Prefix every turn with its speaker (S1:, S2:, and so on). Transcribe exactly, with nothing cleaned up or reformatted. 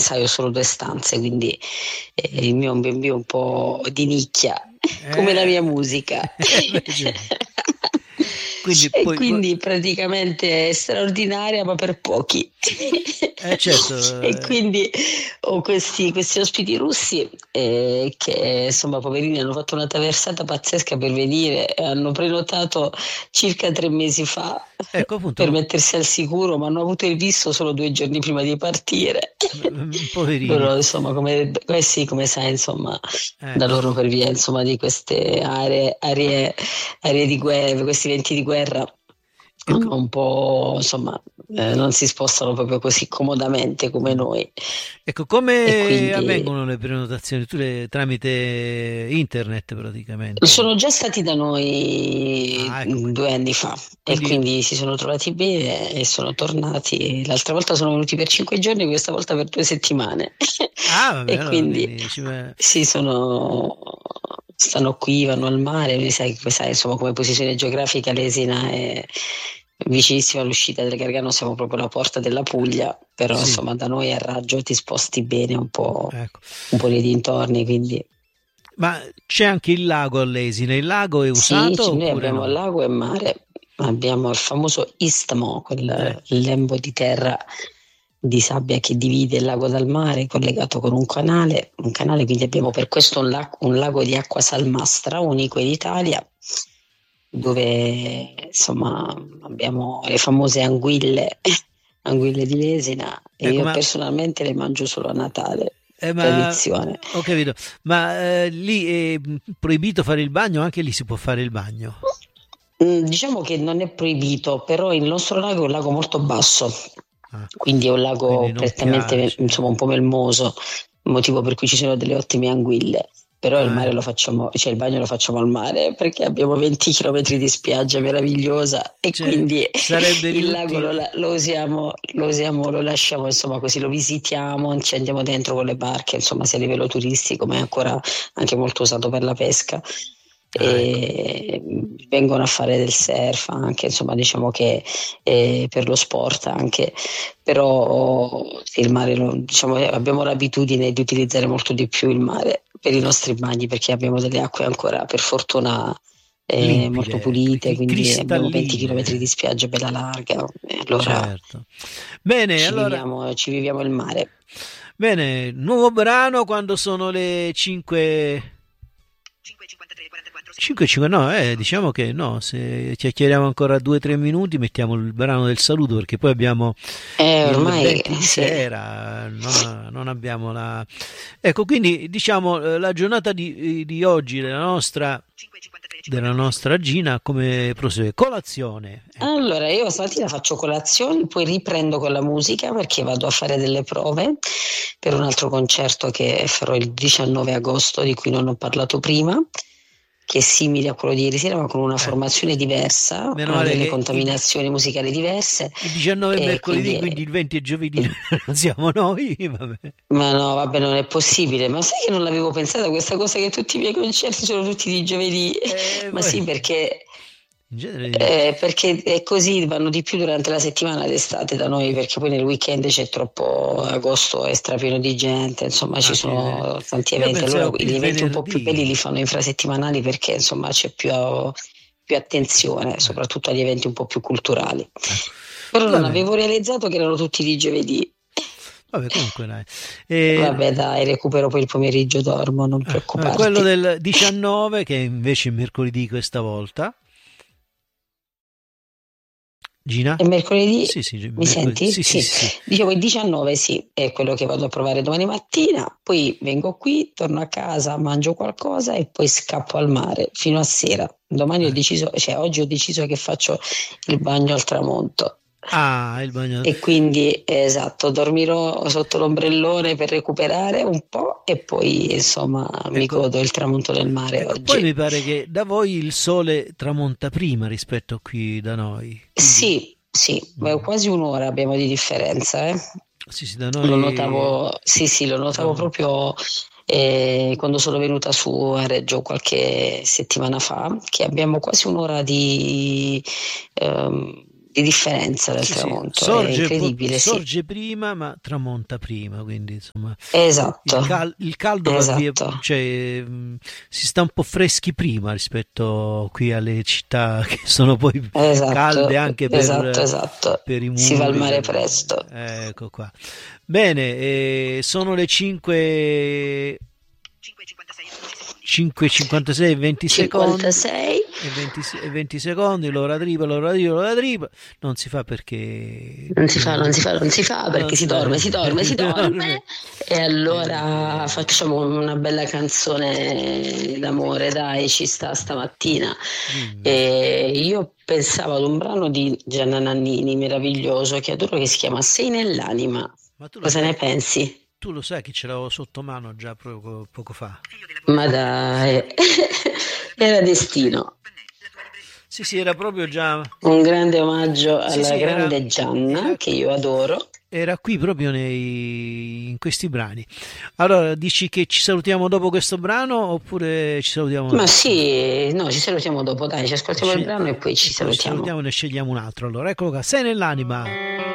S1: sai, ho solo due stanze, quindi eh, il mio è un B and B un po' di nicchia, come la mia
S2: Eh,
S1: musica.
S2: beh, giusto. Quindi
S1: E
S2: poi, poi-
S1: quindi praticamente è straordinaria, ma per pochi.
S2: eh, certo,
S1: E
S2: eh,
S1: quindi ho questi, questi ospiti russi eh, che insomma, poverini, hanno fatto una traversata pazzesca per venire, hanno prenotato circa tre mesi fa
S2: ecco
S1: per
S2: appunto,
S1: mettersi al sicuro, ma hanno avuto il visto solo due giorni prima di partire.
S2: mm, poverini.
S1: Loro, insomma, come, eh sì, come sai, insomma,
S2: Eh,
S1: da loro per via, insomma, di queste aree, aree, aree di guerra, questi eventi di guerra,
S2: ecco,
S1: hanno un po', insomma, eh, non si spostano proprio così comodamente come
S2: mm.
S1: noi.
S2: Ecco,
S1: E
S2: come
S1: quindi
S2: avvengono le prenotazioni? Tu le tramite internet praticamente.
S1: sono già stati da noi
S2: Ah, ecco, qui-
S1: due anni fa e
S2: quindi,
S1: quindi si sono trovati bene e sono tornati. L'altra volta sono venuti per cinque giorni, questa volta per due settimane.
S2: ah, vabbè,
S1: E
S2: allora,
S1: quindi
S2: quindi ci va-
S1: sì, sono, stanno qui, vanno al mare, mi sai, sai, insomma, come posizione geografica l'Esina è vicinissima all'uscita del Gargano, siamo proprio alla porta della Puglia, però
S2: sì,
S1: insomma da noi a raggio ti sposti bene un po',
S2: ecco.
S1: un po' nei dintorni, quindi
S2: Ma c'è anche il lago all'Esine, il lago è
S1: sì,
S2: usato
S1: c- noi
S2: oppure
S1: abbiamo
S2: no?
S1: lago e mare, abbiamo il famoso istmo,
S2: Eh,
S1: quel lembo di terra di sabbia che divide il lago dal mare, collegato con un canale, un canale, quindi abbiamo per questo un, la- un lago di acqua salmastra, unico in Italia, dove insomma abbiamo le famose anguille, anguille di Lesina, e
S2: ecco,
S1: io
S2: ma,
S1: personalmente le mangio solo a Natale,
S2: eh, ma
S1: tradizione.
S2: ho capito, ma eh, lì è proibito fare il bagno? Anche lì si può fare il bagno.
S1: Mm, Diciamo che non è proibito, però il nostro lago è un lago molto basso,
S2: Ah,
S1: quindi è un
S2: quindi
S1: lago
S2: non
S1: prettamente, insomma, un
S2: piace.
S1: po' melmoso, motivo per cui ci sono delle ottime anguille. Però il
S2: Ah,
S1: mare lo
S2: ecco.
S1: facciamo, cioè il bagno lo facciamo al mare perché abbiamo venti chilometri di spiaggia meravigliosa e
S2: Cioè,
S1: quindi
S2: sarebbe
S1: il lago lo,
S2: inutile.
S1: lo usiamo, lo usiamo, lo lasciamo, insomma, così lo visitiamo, ci andiamo dentro con le barche, insomma, sia a livello turistico, ma è ancora anche molto usato per la pesca.
S2: Ah, ecco.
S1: E vengono a fare del surf anche, insomma, diciamo che eh, per lo sport anche, però sì, il mare, lo- diciamo, che abbiamo l'abitudine di utilizzare molto di più il mare per i nostri bagni perché abbiamo delle acque ancora, per fortuna, eh, molto
S2: Limpide,
S1: pulite,
S2: cri-
S1: quindi abbiamo venti chilometri di
S2: cristalline.
S1: spiaggia bella larga, e allora
S2: Certo. Bene,
S1: ci
S2: allora,
S1: viviamo, ci viviamo il mare.
S2: bene, nuovo brano quando sono le cinque. cinque cinque no, eh, diciamo che no, se chiacchieriamo ancora due tre minuti mettiamo il brano del saluto perché poi abbiamo
S1: Eh,
S2: il
S1: ormai
S2: venti di
S1: sì.
S2: sera, non, non abbiamo la. Ecco, quindi diciamo eh, la giornata di, di oggi della nostra, della nostra Gina come prosegue? Colazione, ecco.
S1: Allora, io stamattina faccio colazione, poi riprendo con la musica perché vado a fare delle prove per un altro concerto che farò il diciannove agosto, di cui non ho parlato prima, che è simile a quello di ieri sera, ma con una
S2: Eh,
S1: formazione diversa,
S2: meno
S1: ha
S2: male
S1: delle
S2: che il,
S1: contaminazioni musicali diverse,
S2: il diciannove è
S1: e
S2: mercoledì,
S1: quindi
S2: quindi il venti è giovedì, non siamo noi, vabbè.
S1: ma no, vabbè, non è possibile. Ma sai che non l'avevo pensata questa cosa che tutti i miei concerti sono tutti di giovedì?
S2: Eh,
S1: Ma
S2: poi,
S1: sì, perché,
S2: in genere,
S1: eh, perché è così, vanno di più durante la settimana d'estate da noi, perché poi nel weekend c'è troppo, agosto è strapieno di gente, insomma ci
S2: ah, più di venerdì.
S1: sono tanti
S2: Io
S1: eventi. Allora
S2: pensavo più
S1: gli
S2: il
S1: eventi un po' più belli li
S2: venerdì.
S1: fanno infrasettimanali perché insomma c'è più, più attenzione,
S2: Eh,
S1: soprattutto agli eventi un po' più culturali.
S2: ecco.
S1: Però
S2: Va
S1: non
S2: bene,
S1: avevo realizzato che erano tutti di giovedì.
S2: vabbè, comunque dai. Eh,
S1: Vabbè, dai, recupero poi il pomeriggio, dormo, non
S2: eh, vabbè, quello
S1: preoccuparti.
S2: del diciannove, che invece è mercoledì questa volta. Gina?
S1: E mercoledì,
S2: Sì, sì,
S1: mi
S2: mercoledì.
S1: senti?
S2: Sì, sì,
S1: Sì.
S2: sì, sì.
S1: Dicevo il diciannove, sì, è quello che vado a provare domani mattina, poi vengo qui, torno a casa, mangio qualcosa e poi scappo al mare fino a sera. Domani ho
S2: Eh.
S1: deciso, cioè oggi ho deciso che faccio il bagno al tramonto.
S2: Ah, il bagno.
S1: E quindi, eh, esatto, dormirò sotto l'ombrellone per recuperare un po' e poi, insomma, mi
S2: Ecco,
S1: godo il tramonto del mare
S2: ecco, poi
S1: oggi.
S2: mi pare che da voi il sole tramonta prima rispetto a qui da noi. Quindi,
S1: Sì, sì, beh,
S2: mm,
S1: quasi un'ora abbiamo di differenza, eh.
S2: sì, sì, da
S1: Lo
S2: noi
S1: notavo, sì, sì, lo notavo
S2: tramonta.
S1: proprio eh, quando sono venuta su a Reggio qualche settimana fa, che abbiamo quasi un'ora di, ehm, di differenza dal
S2: Sì, sì,
S1: tramonto, è
S2: sorge, po-
S1: incredibile, sì.
S2: sorge prima ma tramonta prima, quindi insomma il,
S1: Esatto,
S2: cal- il caldo va via,
S1: esatto,
S2: cioè mh, si sta un po' freschi prima rispetto qui alle città che sono poi calde
S1: esatto,
S2: anche
S1: esatto,
S2: per,
S1: esatto.
S2: per i
S1: Si va al
S2: muri.
S1: mare
S2: Per-
S1: presto.
S2: ecco qua. Bene, eh, sono le cinque cinque e cinquantasei e venti secondi
S1: cinquantasei.
S2: e venti, e venti secondi, l'ora tripla, l'ora tripla, l'ora tripla. Non si fa perché
S1: Non si fa,
S2: dobbiamo
S1: non si fa, non si fa
S2: non
S1: perché si
S2: si fa
S1: dorme, si dorme, si dorme. E allora
S2: eh,
S1: facciamo una bella canzone d'amore, dai, ci sta stamattina.
S2: dimmi.
S1: E io pensavo ad un brano di Gianna Nannini meraviglioso che adoro che si chiama Sei nell'anima.
S2: Ma tu lo
S1: Cosa
S2: sai,
S1: ne pensi?
S2: tu lo sai che ce l'avevo sotto mano già poco, poco fa.
S1: Ma dai, era destino.
S2: Sì, sì, era proprio già.
S1: Un grande omaggio
S2: Sì,
S1: alla
S2: sì, era,
S1: grande Gianna
S2: era,
S1: che io adoro.
S2: era qui proprio nei, in questi brani. Allora, dici che ci salutiamo dopo questo brano oppure ci salutiamo
S1: Ma
S2: adesso?
S1: sì, no, ci salutiamo dopo, dai, ci
S2: E,
S1: ascoltiamo il
S2: scegli-
S1: brano e poi
S2: e
S1: ci
S2: poi ci
S1: salutiamo.
S2: salutiamo e ne scegliamo un altro. Allora, eccolo qua, sei nell'anima.